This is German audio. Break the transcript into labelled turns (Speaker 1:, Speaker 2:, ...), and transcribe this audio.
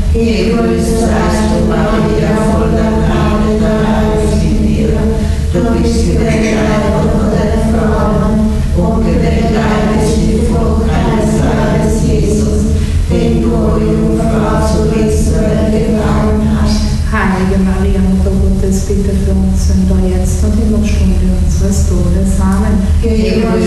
Speaker 1: Gegrüßet seist du, Maria, voll der Gnade, der Herr ist mit dir. Du bist gesegnet unter den Frauen, und gesegnet ist die Frucht deines Leibes, Jesus, den du, o Jungfrau, zu Israel geboren hast.
Speaker 2: Heilige Maria, Mutter Gottes, bitte für uns Sünder, jetzt und in der Stunde unseres Todes. Amen.
Speaker 1: Gegrüßet